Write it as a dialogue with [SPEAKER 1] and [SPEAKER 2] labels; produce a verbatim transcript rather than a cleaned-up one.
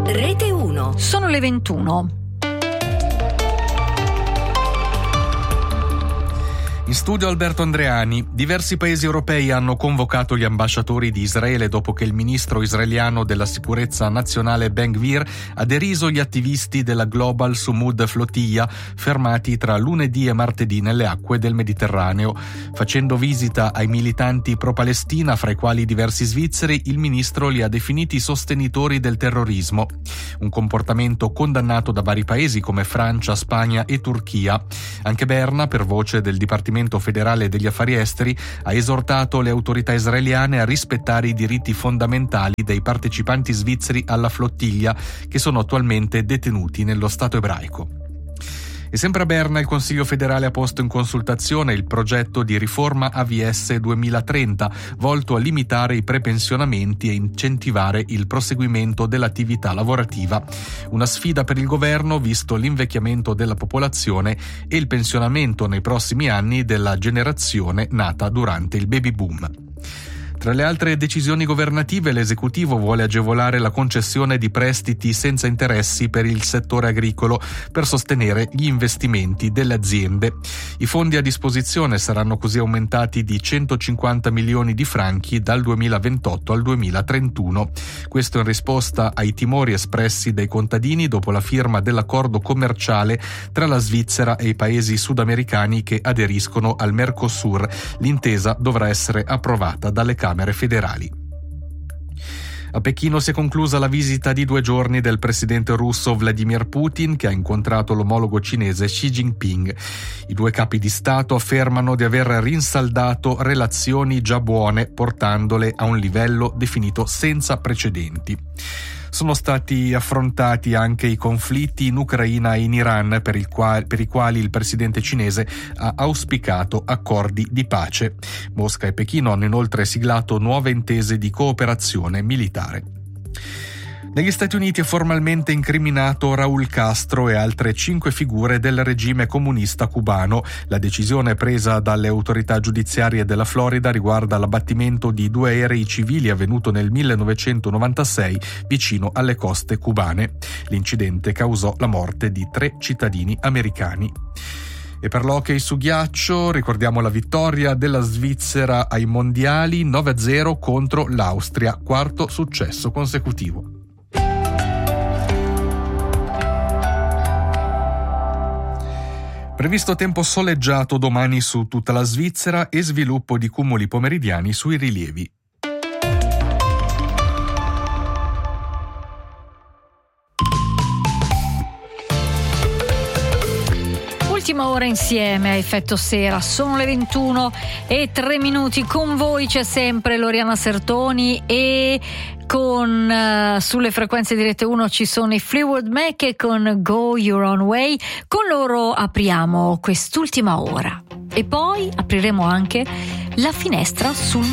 [SPEAKER 1] Rete uno.
[SPEAKER 2] Sono le ventuno.
[SPEAKER 3] In studio Alberto Andreani. Diversi paesi europei hanno convocato gli ambasciatori di Israele dopo che il ministro israeliano della sicurezza nazionale Ben Gvir ha deriso gli attivisti della Global Sumud Flotilla fermati tra lunedì e martedì nelle acque del Mediterraneo. Facendo visita ai militanti pro-Palestina, fra i quali diversi svizzeri, il ministro li ha definiti sostenitori del terrorismo. Un comportamento condannato da vari paesi come Francia, Spagna e Turchia. Anche Berna, per voce del Dipartimento federale degli affari esteri, ha esortato le autorità israeliane a rispettare i diritti fondamentali dei partecipanti svizzeri alla flottiglia, che sono attualmente detenuti nello Stato ebraico. E sempre a Berna il Consiglio federale ha posto in consultazione il progetto di riforma A V S duemilatrenta, volto a limitare i prepensionamenti e incentivare il proseguimento dell'attività lavorativa. Una sfida per il governo, visto l'invecchiamento della popolazione e il pensionamento nei prossimi anni della generazione nata durante il baby boom. Tra le altre decisioni governative, l'esecutivo vuole agevolare la concessione di prestiti senza interessi per il settore agricolo per sostenere gli investimenti delle aziende. I fondi a disposizione saranno così aumentati di centocinquanta milioni di franchi dal duemilaventotto al duemilatrentuno. Questo in risposta ai timori espressi dai contadini dopo la firma dell'accordo commerciale tra la Svizzera e i paesi sudamericani che aderiscono al Mercosur. L'intesa dovrà essere approvata dalle Camere federali. A Pechino si è conclusa la visita di due giorni del presidente russo Vladimir Putin, che ha incontrato l'omologo cinese Xi Jinping. I due capi di Stato affermano di aver rinsaldato relazioni già buone, portandole a un livello definito senza precedenti. Sono stati affrontati anche i conflitti in Ucraina e in Iran, per, il qual, per i quali il presidente cinese ha auspicato accordi di pace. Mosca e Pechino hanno inoltre siglato nuove intese di cooperazione militare. Negli Stati Uniti è formalmente incriminato Raúl Castro e altre cinque figure del regime comunista cubano. La decisione presa dalle autorità giudiziarie della Florida riguarda l'abbattimento di due aerei civili avvenuto nel millenovecentonovantasei vicino alle coste cubane. L'incidente causò la morte di tre cittadini americani. E per l'hockey su ghiaccio ricordiamo la vittoria della Svizzera ai mondiali nove a zero contro l'Austria, quarto successo consecutivo. Previsto tempo soleggiato domani su tutta la Svizzera e sviluppo di cumuli pomeridiani sui rilievi.
[SPEAKER 2] Ultima ora insieme a Effetto Sera, sono le ventuno e tre minuti. Con voi c'è sempre Loriana Sertoni e con uh, sulle frequenze di Rete uno ci sono i Fleetwood Mac e con Go Your Own Way. Con loro apriamo quest'ultima ora e poi apriremo anche la finestra sul